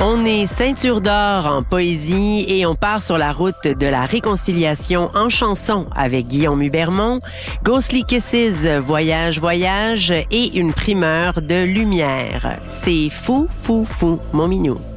On est ceinture d'or en poésie et on part sur la route de la réconciliation en chanson avec Guillaume Hubermont, Ghostly Kisses, Voyage, Voyage et une primeur de Lumière. C'est fou, fou, fou, mon minou.